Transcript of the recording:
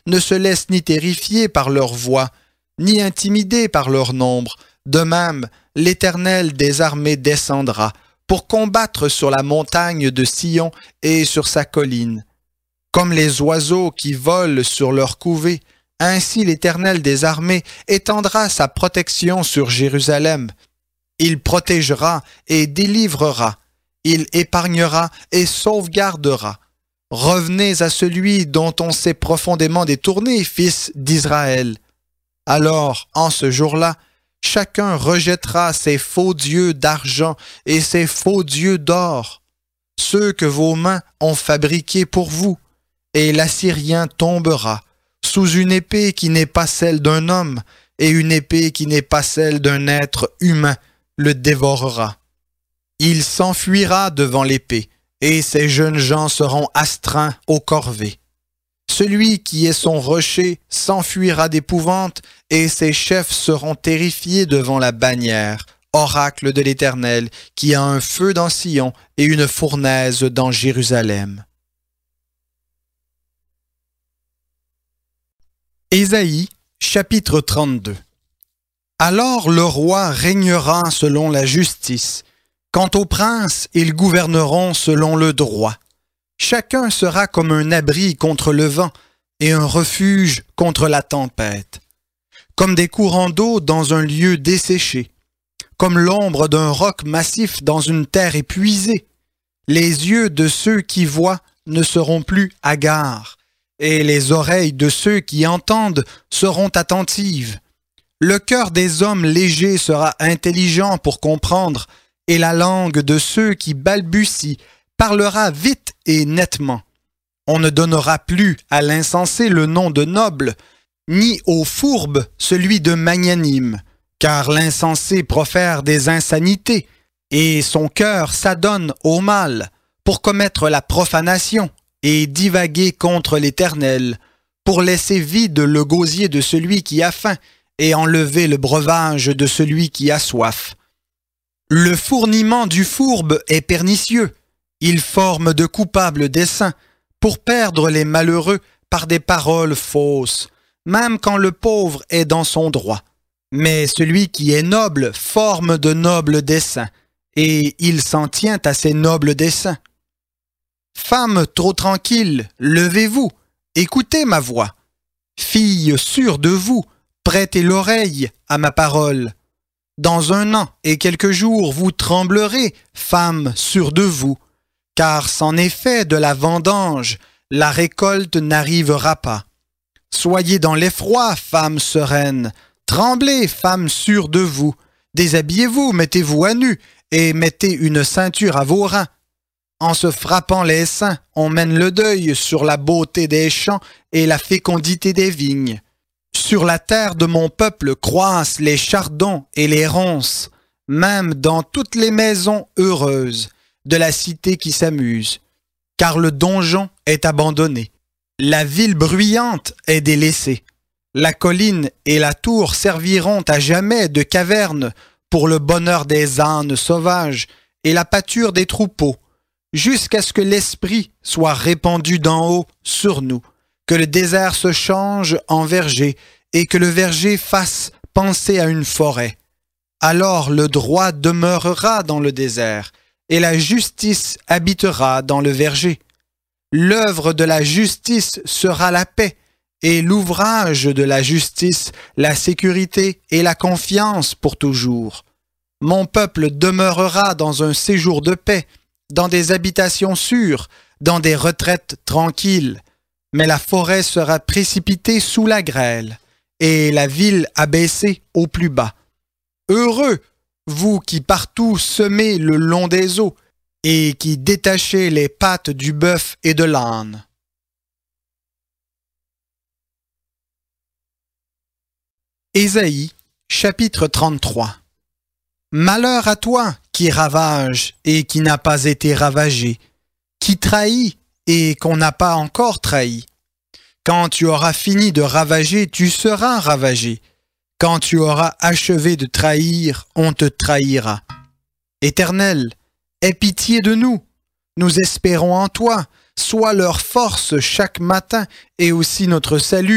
ne se laissent ni terrifier par leur voix, ni intimider par leur nombre. De même, l'Éternel des armées descendra pour combattre sur la montagne de Sion et sur sa colline. Comme les oiseaux qui volent sur leur couvée, ainsi l'Éternel des armées étendra sa protection sur Jérusalem. Il protégera et délivrera. Il épargnera et sauvegardera. Revenez à celui dont on s'est profondément détourné, fils d'Israël. Alors, en ce jour-là, chacun rejettera ses faux dieux d'argent et ses faux dieux d'or, ceux que vos mains ont fabriqués pour vous, et l'Assyrien tombera sous une épée qui n'est pas celle d'un homme, et une épée qui n'est pas celle d'un être humain le dévorera. Il s'enfuira devant l'épée, et ses jeunes gens seront astreints aux corvées. Celui qui est son rocher s'enfuira d'épouvante, et ses chefs seront terrifiés devant la bannière, oracle de l'Éternel, qui a un feu dans Sion et une fournaise dans Jérusalem. Ésaïe, chapitre 32. Alors le roi régnera selon la justice. Quant aux princes, ils gouverneront selon le droit. Chacun sera comme un abri contre le vent et un refuge contre la tempête. Comme des courants d'eau dans un lieu desséché, comme l'ombre d'un roc massif dans une terre épuisée. Les yeux de ceux qui voient ne seront plus hagards, et les oreilles de ceux qui entendent seront attentives. Le cœur des hommes légers sera intelligent pour comprendre, et la langue de ceux qui balbutient parlera vite et nettement. On ne donnera plus à l'insensé le nom de noble, ni au fourbe celui de magnanime, car l'insensé profère des insanités, et son cœur s'adonne au mal, pour commettre la profanation et divaguer contre l'Éternel, pour laisser vide le gosier de celui qui a faim, et enlever le breuvage de celui qui a soif. Le fourniment du fourbe est pernicieux. Il forme de coupables desseins pour perdre les malheureux par des paroles fausses, même quand le pauvre est dans son droit. Mais celui qui est noble forme de nobles desseins, et il s'en tient à ses nobles desseins. Femmes trop tranquilles, levez-vous, écoutez ma voix. Filles sûres de vous, prêtez l'oreille à ma parole. Dans 1 an et quelques jours, vous tremblerez, femmes sûres de vous, car c'en est fait de la vendange, la récolte n'arrivera pas. Soyez dans l'effroi, femmes sereines, tremblez, femmes sûres de vous, déshabillez-vous, mettez-vous à nu, et mettez une ceinture à vos reins. En se frappant les seins, on mène le deuil sur la beauté des champs et la fécondité des vignes. Sur la terre de mon peuple croissent les chardons et les ronces, même dans toutes les maisons heureuses de la cité qui s'amuse. Car le donjon est abandonné, la ville bruyante est délaissée. La colline et la tour serviront à jamais de caverne pour le bonheur des ânes sauvages et la pâture des troupeaux, jusqu'à ce que l'esprit soit répandu d'en haut sur nous, que le désert se change en verger et que le verger fasse penser à une forêt. Alors le droit demeurera dans le désert et la justice habitera dans le verger. L'œuvre de la justice sera la paix et l'ouvrage de la justice la sécurité et la confiance pour toujours. Mon peuple demeurera dans un séjour de paix, dans des habitations sûres, dans des retraites tranquilles. Mais la forêt sera précipitée sous la grêle, et la ville abaissée au plus bas. Heureux, vous qui partout semez le long des eaux, et qui détachez les pattes du bœuf et de l'âne. Ésaïe, chapitre 33. Malheur à toi qui ravage et qui n'a pas été ravagé, qui trahit et qu'on n'a pas encore trahi. Quand tu auras fini de ravager, tu seras ravagé. Quand tu auras achevé de trahir, on te trahira. Éternel, aie pitié de nous. Nous espérons en toi. Sois leur force chaque matin et aussi notre salut.